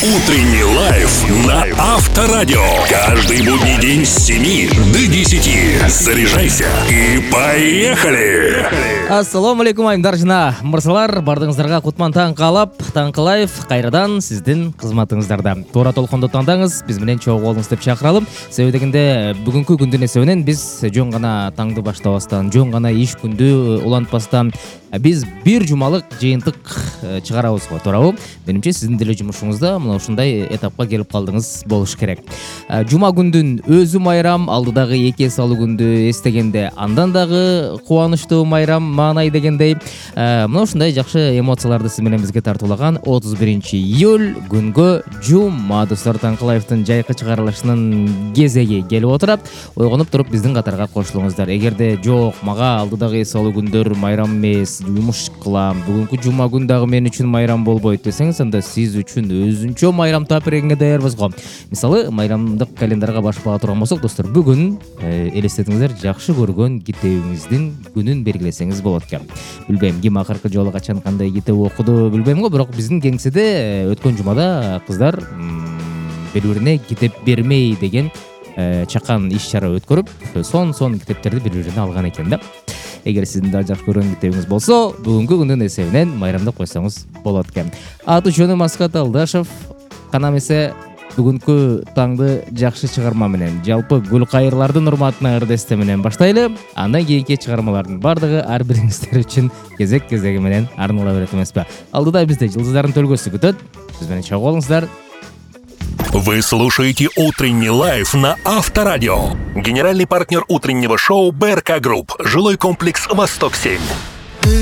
Утренний лайф на Авторадио. Каждый будний день с 7 до 10. Заряжайся и поехали! Ассаламу алейкум айымдар жана мырзалар, бардыңыздарга кутман таң каалап, таңкы лайф кайрадан сиздин кызматыңыздарда. Туура толкондо тандаңыз, биз менен чогуу болуңуз деп чакыралым. Себеби дегенде бүгүнкү күндүн эсебинен биз жөн гана таңды баштабастан, жөн гана иш күндү улантпастан биз бир жумалык жыйынтык чыгарабыз го, туурабы? Менимче сиздин деле жумушуңузда мына ушундай этапка келип калдыңыз болуш керек. Жума күндүн өзү майрам, алдыдагы эки эсалуу күндү эстегенде андан дагы кубанычтуу майрам, маанай дегендей. Мына ушундай жакшы эмоцияларды сиз менен бизге тартуулаган 31-июль күнгө жума достор, Таңкы лайфтын жайкы чыгарылышынын кезеги келип отурат. Ойгонуп туруп биздин катарга кошулуңуздар. Эгерде жок, мага алдыдагы эсалуу күндөр майрам эмес, жумуш кылам, бүгүнкү жума күн дагы мен үчүн майрам болбойт десеңиз, анда сиз үчүн өзүнчө майрам таапирегиңе даярбыз го. Мисалы, майрамдык календарга башпага турган болсок, достор, бүгүн элестетиңиздер, жакшы көргөн китебиңиздин күнүн белгилесеңиз болот экен. Билбейм, ким акыркы жолу качан кандай китеп окуду билбейм го, бирок биздин кеңседе өткөн жумада кыздар бири-бирине китеп бермей деген чакан иш-чара өткөрүп, сон китептерди бири-бирине алган экен да. Эгер сиздин да жакшы көргөн китебиңиз болсо, бүгүнкү күндүн эсебинен майрамдап койсоңуз болот экен. Аты жөнүм Аскат Алдашев. Кана эмесе бүгүнкү таңды жакшы чыгарма менен, жалпы гүлкайырлардын урматына ырдесте менен баштайлы. Андан кийинки чыгармалардын бардыгы ар бириңиздер үчүн кезек-кезеги менен арнала берет эмеспи? Алдыда бизде Жылдыздардын төлгөсү күтөт. Биз менен чогуу болуңуздар. Вы слушаете «Утренний лайф» на Авторадио. Генеральный партнер утреннего шоу БРК Групп. Жилой комплекс «Восток-7».